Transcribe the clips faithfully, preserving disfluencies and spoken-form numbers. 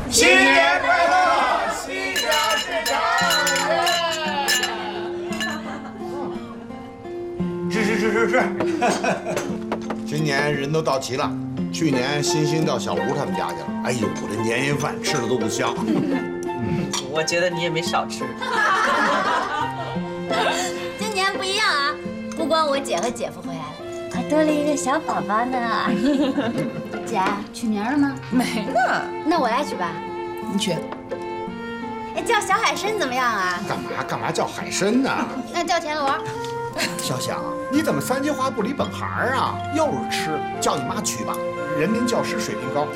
新年快乐，心想事成。 是是是是是。今年人都到齐了，去年欣欣到小吴他们家去了。哎呦，我这年夜饭吃的都不香。 嗯，我觉得你也没少吃。 今年不一样啊，不光我姐和姐夫回来了，还多了一个小宝宝呢。姐，取名了吗？ 没呢。 那我来取吧。 你取。 哎，叫小海参怎么样啊？ 干嘛干嘛叫海参呢？ 那叫田螺。 小想，你怎么三句话不离本行啊？又是吃，叫你妈取吧，人民教师水平高。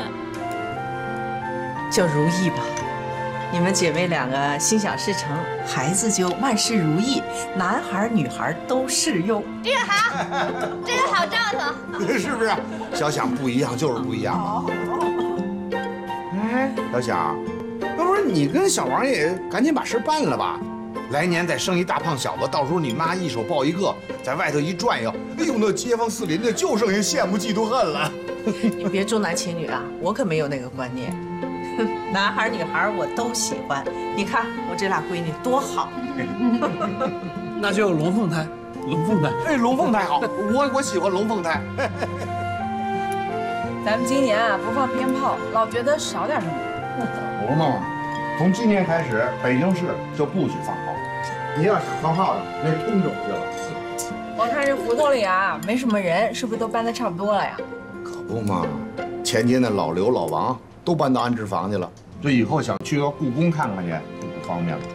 叫如意吧，你们姐妹两个心想事成，孩子就万事如意，男孩女孩都适用。 这个好，这个好兆头， 是不是？小想不一样就是不一样。哎，小想，要不是你跟小王爷赶紧把事办了吧？来年再生一大胖小子，到时候你妈一手抱一个，在外头一转悠，哎呦，那街坊四邻的就剩下羡慕嫉妒恨了。 你别重男轻女啊，我可没有那个观念。男孩女孩我都喜欢，你看我这俩闺女多好。 那就龙凤胎，龙凤胎。 哎，龙凤胎好，我我喜欢龙凤胎。 咱们今年啊不放鞭炮，老觉得少点什么。 可不嘛，从今年开始，北京市就不许放炮。你要想放炮的，那通州去了。 我看这胡同里啊没什么人，是不是都搬得差不多了呀？ 可不嘛，前街那老刘老王都搬到安置房去了，这以后想去个故宫看看去就不方便了。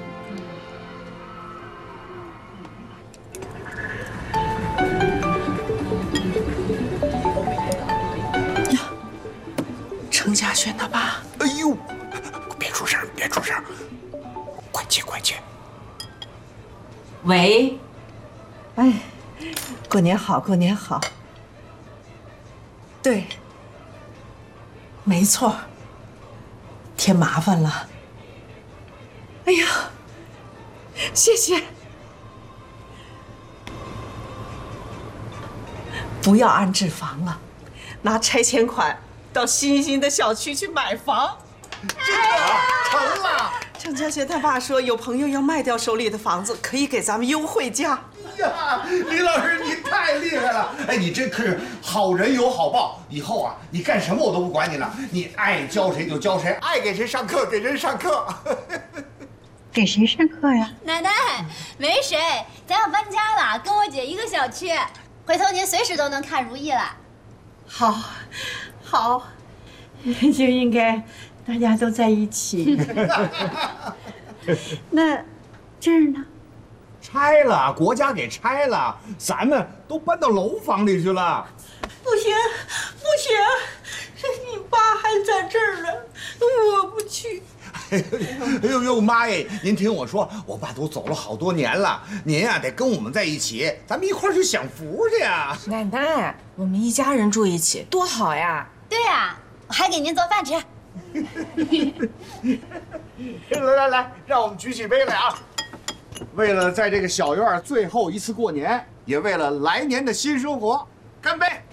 呀，程家轩他爸！ 哎呦，别出声，别出声，快接快接。 喂，哎，过年好，过年好。对，没错，添麻烦了。哎呀，谢谢。不要安置房了，拿拆迁款到欣欣的小区去买房。 真的成了。 程家轩他爸说，有朋友要卖掉手里的房子，可以给咱们优惠价。 呀，李老师你太厉害了！哎，你这可是好人有好报，以后啊，你干什么我都不管你了，你爱教谁就教谁，爱给谁上课给人上课。 给谁上课呀？奶奶，没谁，咱要搬家了，跟我姐一个小区，回头您随时都能看如意了。 好，好， 就应该大家都在一起。那这儿呢？ 拆了，国家给拆了，咱们都搬到楼房里去了。 不行，不行，你爸还在这儿呢，我不去。 哎呦呦，妈耶！您听我说，我爸都走了好多年了，您呀、啊、得跟我们在一起，咱们一块儿去享福去呀。 奶奶，我们一家人住一起多好呀！ 对呀，我还给您做饭吃。 来来来，让我们举起杯来啊！为了在这个小院最后一次过年，也为了来年的新生活，干杯！